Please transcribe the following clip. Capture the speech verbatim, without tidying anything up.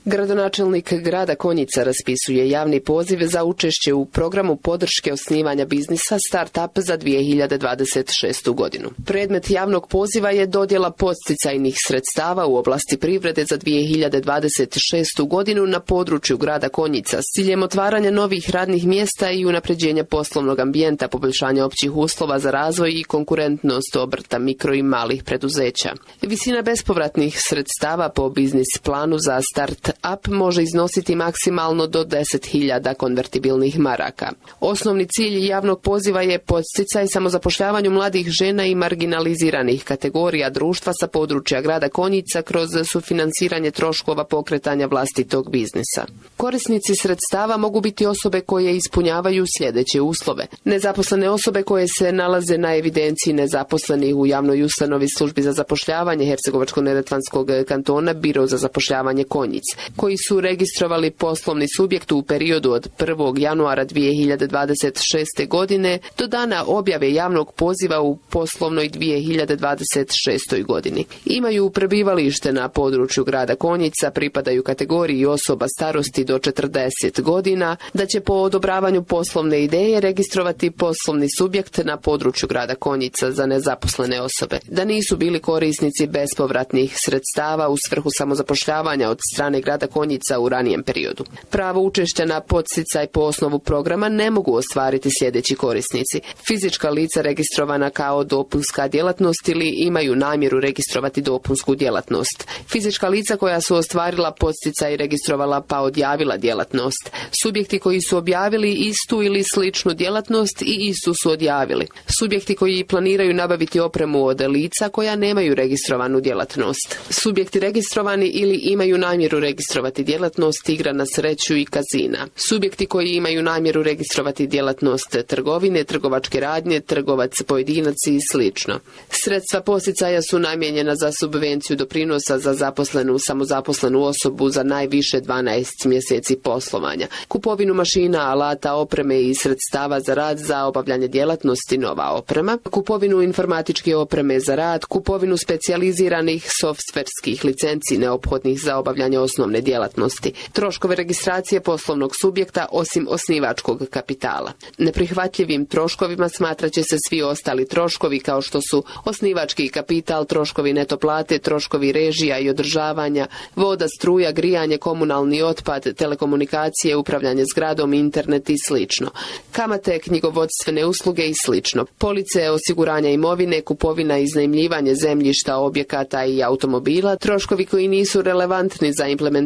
Gradonačelnik grada Konjica raspisuje javni poziv za učešće u programu podrške osnivanja biznisa Startup za dvije hiljade dvadeset šestu godinu. Predmet javnog poziva je dodjela podsticajnih sredstava u oblasti privrede za dvije hiljade dvadeset šestu godinu na području grada Konjica s ciljem otvaranja novih radnih mjesta i unapređenja poslovnog ambijenta, poboljšanja općih uslova za razvoj i konkurentnost obrta mikro i malih preduzeća. Visina bespovratnih sredstava po biznis planu za Start Up može iznositi maksimalno do deset hiljada konvertibilnih maraka. Osnovni cilj javnog poziva je podsticaj samozapošljavanju mladih žena i marginaliziranih kategorija društva sa područja grada Konjica kroz sufinansiranje troškova pokretanja vlastitog biznisa. Korisnici sredstava mogu biti osobe koje ispunjavaju sljedeće uslove. Nezaposlene osobe koje se nalaze na evidenciji nezaposlenih u javnoj ustanovi Službi za zapošljavanje Hercegovačko-neretvanskog kantona Biro za zapošljavanje Konjic, koji su registrovali poslovni subjekt u periodu od prvog januara dvije hiljade dvadeset šeste. godine do dana objave javnog poziva u poslovnoj dvije hiljade dvadeset šestoj. godini. Imaju prebivalište na području grada Konjica, pripadaju kategoriji osoba starosti do četrdeset godina, da će po odobravanju poslovne ideje registrovati poslovni subjekt na području grada Konjica za nezaposlene osobe, da nisu bili korisnici bespovratnih sredstava u svrhu samozapošljavanja od strane grada Konjica u ranijem periodu. Pravo učešća na podsticaj po osnovu programa ne mogu ostvariti sljedeći korisnici: fizička lica registrovana kao dopunska djelatnost ili imaju namjeru registrovati dopunsku djelatnost, fizička lica koja su ostvarila podsticaj i registrovala pa odjavila djelatnost, subjekti koji su objavili istu ili sličnu djelatnost i istu su odjavili, subjekti koji planiraju nabaviti opremu od lica koja nemaju registrovanu djelatnost, subjekti registrovani ili imaju namjeru registrovati djelatnost igra na sreću i kazina, subjekti koji imaju namjeru registrovati djelatnost trgovine, trgovačke radnje, trgovac pojedinac i sl. Sredstva posticaja su namijenjena za subvenciju doprinosa za zaposlenu samozaposlenu osobu za najviše dvanaest mjeseci poslovanja, kupovinu mašina, alata, opreme i sredstava za rad za obavljanje djelatnosti nova oprema, kupovinu informatičke opreme za rad, kupovinu specijaliziranih softverskih licenci neophodnih za obavljanje osnovne djelatnosti, troškove registracije poslovnog subjekta osim osnivačkog kapitala. Neprihvatljivim troškovima smatraće se svi ostali troškovi kao što su osnivački kapital, troškovi neto plate, troškovi režija i održavanja, voda, struja, grijanje, komunalni otpad, telekomunikacije, upravljanje zgradom, internet i sl. Kamate, knjigovodstvene usluge i sl. Police, osiguranja imovine, kupovina i iznajmljivanje zemljišta, objekata i automobila, troškovi koji nisu relevantni za implementaciju